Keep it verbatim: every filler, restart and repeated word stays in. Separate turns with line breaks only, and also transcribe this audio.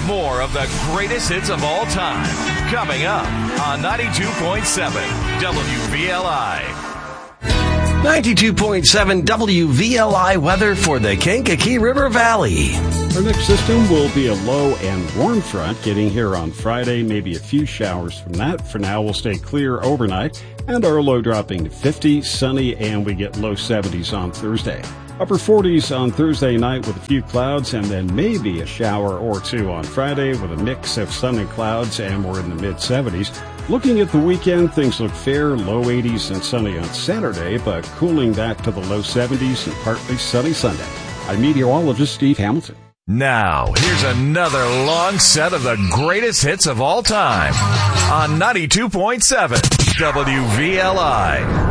More of the greatest hits of all time. Coming up on ninety-two point seven W V L I.
ninety-two point seven W V L I weather for the Kankakee River Valley.
Our next system will be a low and warm front getting here on Friday, maybe a few showers from that. For now, we'll stay clear overnight, and our low dropping to fifty, sunny, and we get low seventies on Thursday. Upper forties on Thursday night with a few clouds, and then maybe a shower or two on Friday with a mix of sun and clouds, and we're in the mid seventies. Looking at the weekend, things look fair, low eighties and sunny on Saturday, but cooling back to the low seventies and partly sunny Sunday. I'm meteorologist Steve Hamilton.
Now, here's another long set of the greatest hits of all time on ninety-two point seven W V L I.